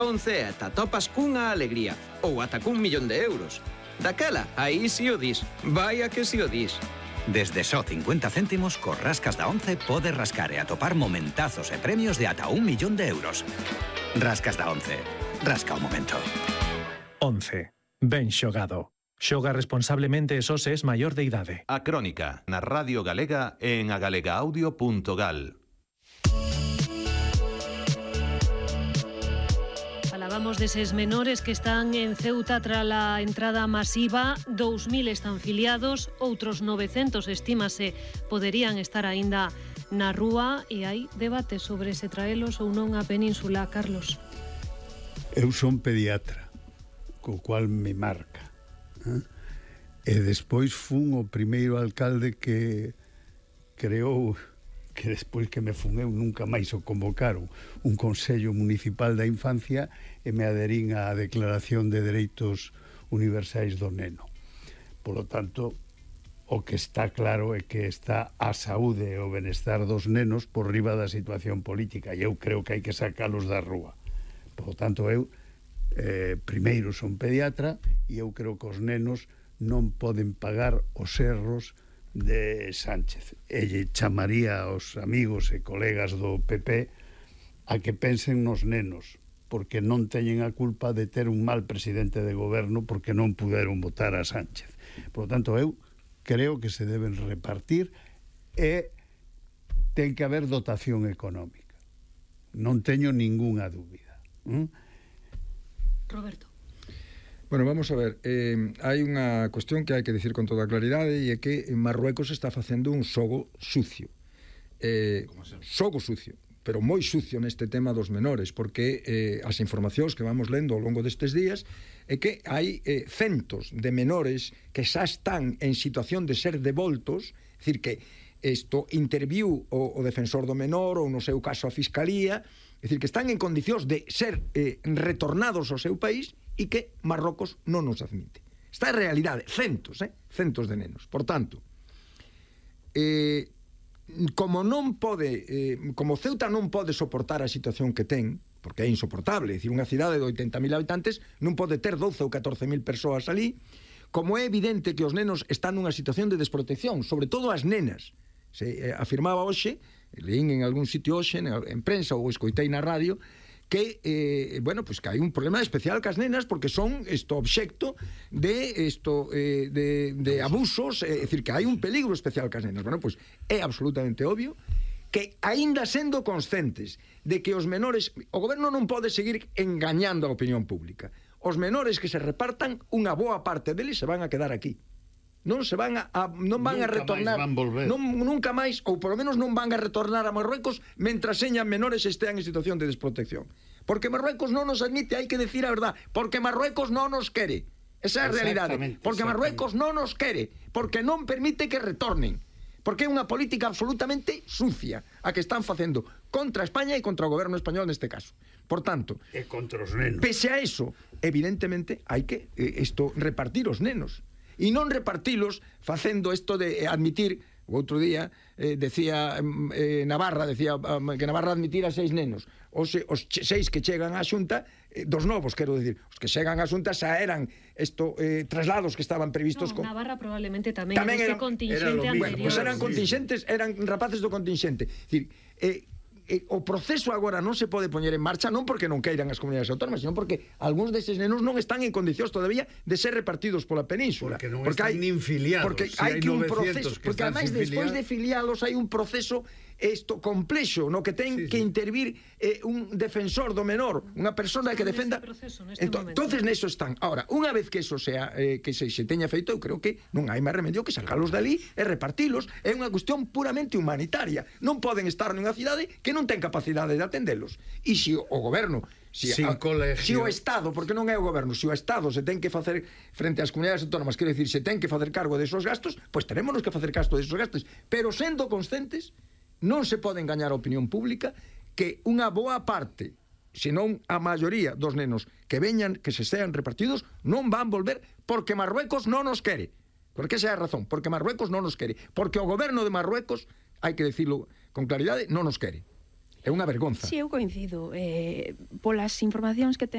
11 ata topas cunha alegría, ou ata cun millón de euros. Daquela, aí si o dis, vai a que si o dis. Desde só 50 céntimos, cos rascas da 11 podes rascar e atopar momentazos e premios de ata 1 millón de euros. Rascas da 11. Rasca o momento. 11. Ben xogado. Xoga responsablemente e só se es maior de idade. A Crónica, na Radio Galega e en agalegaudio.gal. Falábamos deses menores que están en Ceuta tras a entrada masiva. 2.000 están filiados, outros 900 estímase poderían estar aínda na rúa e hai debate sobre se traelos ou non á península, Carlos. Eu son pediatra, co cual me marca. E despois fun o primeiro alcalde que creou, que despois que me fun eu nunca máis o convocaron, un Consello Municipal da Infancia, e me aderín á Declaración de Dereitos Universais do Neno. Por lo tanto, o que está claro é que está a saúde e o benestar dos nenos por riba da situación política, e eu creo que hai que sacalos da rúa. Por lo tanto, eu primeiro son pediatra e eu creo que os nenos non poden pagar os erros de Sánchez, e lle chamaría aos amigos e colegas do PP a que pensen nos nenos, porque non teñen a culpa de ter un mal presidente de goberno porque non puderon votar a Sánchez. Por lo tanto, eu creo que se deben repartir e ten que haber dotación económica, non teño ningunha dúbida. Roberto. Bueno, vamos a ver, hai unha cuestión que hai que dicir con toda claridade, e é que Marruecos está facendo un xogo sucio. Xogo sucio, pero moi sucio neste tema dos menores, porque as informacións que vamos lendo ao longo destes días é que hai centos de menores que xa están en situación de ser devoltos, é dicir que isto interviu o defensor do menor ou no seu caso a Fiscalía, é dicir que están en condicións de ser retornados ao seu país e que Marrocos non nos admite. Esta é a realidade, centos de nenos. Por tanto, como non pode, como Ceuta non pode soportar a situación que ten, porque é insoportable, é dicir, unha cidade de 80.000 habitantes non pode ter 12 ou 14.000 persoas ali, como é evidente que os nenos están nunha situación de desprotección, sobre todo as nenas. Se afirmaba hoxe, leín en algún sitio hoxe, en prensa ou escoitei na radio, que, bueno, pues que hai un problema especial cas nenas porque son obxecto de abusos, é dicir, que hai un peligro especial cas nenas. Bueno, pues é absolutamente obvio que, aínda sendo conscientes de que os menores, o goberno non pode seguir engañando a opinión pública. Os menores que se repartan, unha boa parte deles se van a quedar aquí. Non van a retornar, nunca máis, ou polo menos non van a retornar a Marruecos mentras señan menores estean en situación de desprotección. Porque Marruecos non nos admite, hai que decir a verdad, porque Marruecos non nos quere. Esa é a realidade. Porque Marruecos non nos quere, porque non permite que retornen. Porque é unha política absolutamente sucia a que están facendo contra España e contra o goberno español neste caso. Por tanto, e contra os nenos. Pese a eso, evidentemente, hai que repartir os nenos. E non repartilos facendo isto de admitir. O outro día decía Navarra, que Navarra admitira 6 nenos. Os 6 que chegan á Xunta, dos novos, quero dicir, os que chegan á Xunta xa eran traslados que estaban previstos. Navarra probablemente tamén era contingente anterior. Bueno, pues eran contingentes, eran rapaces do contingente. É dicir, o proceso agora non se pode poñer en marcha non porque non queiran as comunidades autónomas, sino porque algúns deses nenos non están en condicións todavía de ser repartidos pola península. Porque non están nin filiados. Porque hai que un proceso, porque ademais despois de filialos hai un proceso complexo no que ten que intervir un defensor do menor, unha persona que defenda. Entonces neso están. Ahora, unha vez que eso que se teña feito, eu creo que non hai máis remedio que salgalos dali e repartilos. É unha cuestión puramente humanitaria. Non poden estar nunha cidade que non ten capacidade de atendelos. E se o goberno, se o Estado, porque non é o goberno, se o Estado se ten que facer frente ás comunidades autónomas, quero dicir, se ten que facer cargo desos gastos, pois tenémonos que facer casto desos gastos, pero sendo conscientes, non se pode engañar a opinión pública que unha boa parte, senón a maioría dos nenos que veñan, que se sean repartidos, non van volver porque Marruecos non nos quere. Porque esa é a razón, porque Marruecos non nos quere. Porque o goberno de Marruecos, hai que decirlo con claridade, non nos quere. É unha vergonza. Si, eu coincido. Polas informacións que